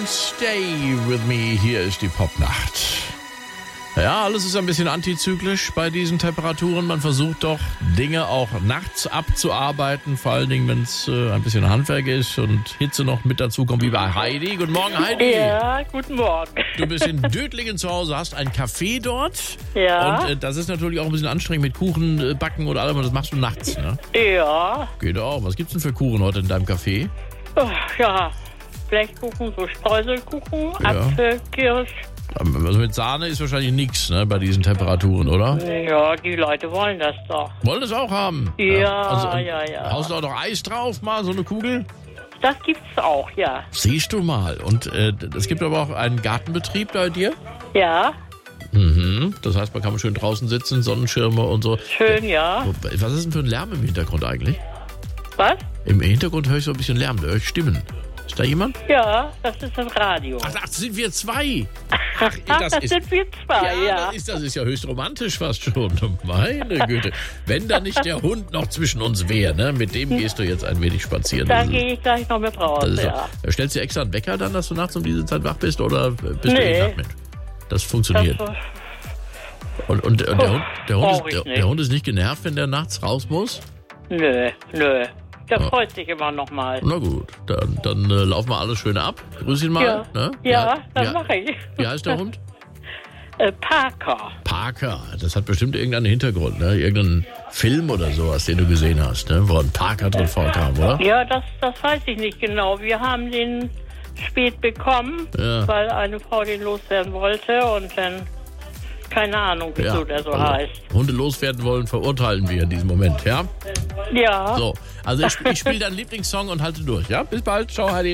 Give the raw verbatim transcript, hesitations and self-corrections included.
and Stay With Me. Hier ist die Popnacht. Ja, alles ist ein bisschen antizyklisch bei diesen Temperaturen. Man versucht doch, Dinge auch nachts abzuarbeiten, vor allen Dingen, wenn es äh, ein bisschen Handwerk ist und Hitze noch mit dazu kommt, wie bei Heidi. Guten Morgen, Heidi. Ja, guten Morgen. Du bist in Dötlingen zu Hause, hast ein Café dort. Ja. Und äh, das ist natürlich auch ein bisschen anstrengend mit Kuchen äh, backen oder allem. Das machst du nachts, ne? Ja. Geht auch. Was gibt's denn für Kuchen heute in deinem Café? Oh, ja, Blechkuchen, so Streuselkuchen, Ja. Apfel, Kirsch. Also mit Sahne ist wahrscheinlich nichts, ne, bei diesen Temperaturen, oder? Ja, die Leute wollen das doch. Wollen das auch haben? Ja, also, ja, ja. Haust du auch noch Eis drauf, mal so eine Kugel? Das gibt's auch, ja. Siehst du mal. Und äh, es gibt aber auch einen Gartenbetrieb bei dir? Ja, Mhm. Das heißt, man kann schön draußen sitzen, Sonnenschirme und so. schön, ja. Was ist denn für ein Lärm im Hintergrund eigentlich? Was? Im Hintergrund höre ich so ein bisschen Lärm, da höre ich Stimmen. Ist da jemand? Ja, das ist das Radio. Ach, das sind wir zwei. Ach, das das, ist- sind wir zwei, Ja, ja. Das, ist, das ist ja höchst romantisch fast schon. Meine Güte. Wenn da nicht der Hund noch zwischen uns wäre, ne? Mit dem gehst du jetzt ein wenig spazieren. Da Das ist- gehe ich gleich noch mit raus, das ist ja. so. Stellst du dir extra einen Wecker dann, dass du nachts um diese Zeit wach bist? Oder bist du Nee. jeden Tag mit? Das funktioniert. Das, Und, und, und der, Hund, der, Hund brauch ist, ich der, nicht. der Hund ist nicht genervt, wenn der nachts raus muss? nö, nö. Der Ja. freut sich immer noch mal. Na gut, dann, dann äh, laufen wir alles schön ab. Grüß ihn mal. Ja, Ne? ja, Wie- das wie- mache ich. Wie heißt der Hund? Äh, Parker. Parker. Das hat bestimmt irgendeinen Hintergrund, ne? Irgendeinen Film oder sowas, den du gesehen hast, ne? Wo ein Parker drin vorkam, oder? Ja, das, das weiß ich nicht genau. Wir haben den spät bekommen, Ja. weil eine Frau den loswerden wollte und dann, keine Ahnung, wieso der so also, heißt. Hunde loswerden wollen, verurteilen wir in diesem Moment, ja? Ja. So, also ich, ich spiele deinen Lieblingssong und halte durch, ja? Bis bald, ciao Heidi.